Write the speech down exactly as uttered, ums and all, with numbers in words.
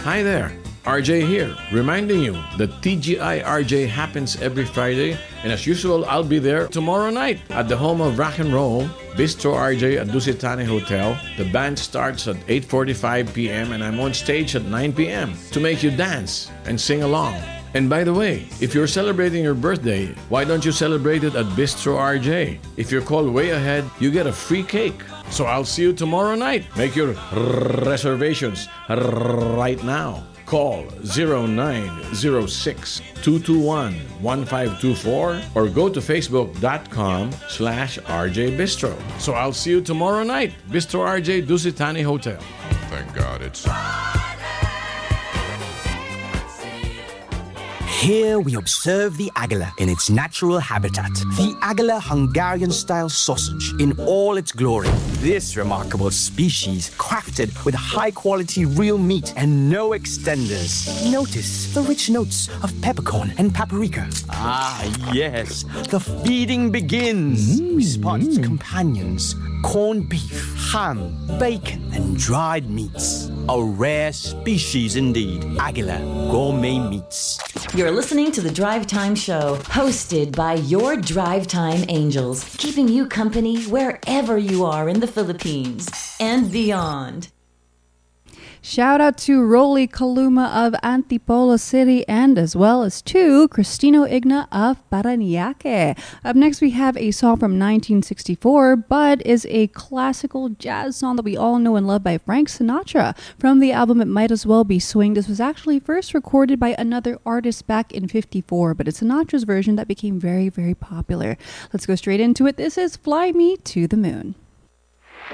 Hi there, R J here, reminding you that T G I R J happens every Friday, and as usual, I'll be there tomorrow night at the home of rock and roll, Bistro R J at Dusitani Hotel. The band starts at eight forty-five p.m. and I'm on stage at nine p.m. to make you dance and sing along. And by the way, if you're celebrating your birthday, why don't you celebrate it at Bistro R J? If you're called way ahead, you get a free cake. So I'll see you tomorrow night. Make your reservations right now. Call zero nine zero six, two two one, one five two four or go to facebook.com slash RJ Bistro. So I'll see you tomorrow night. Bistro R J, Dusitani Hotel. Thank God it's... Here we observe the agala in its natural habitat. The agala Hungarian-style sausage in all its glory. This remarkable species crafted with high-quality real meat and no extenders. Notice the rich notes of peppercorn and paprika. Ah, yes, the feeding begins. Mm. We spot its companions, corned beef, ham, bacon, and dried meats. A rare species indeed. Agala Gourmet Meats. You're listening to the Drive Time Show, hosted by your Drive Time Angels, keeping you company wherever you are in the Philippines and beyond. Shout out to Rolly Kaluma of Antipolo City and as well as to Cristino Igna of Parañaque. Up next we have a song from nineteen sixty-four, but is a classical jazz song that we all know and love by Frank Sinatra. From the album It Might As Well Be Swing, this was actually first recorded by another artist back in fifty-four, but it's Sinatra's version that became very, very popular. Let's go straight into it. This is Fly Me to the Moon.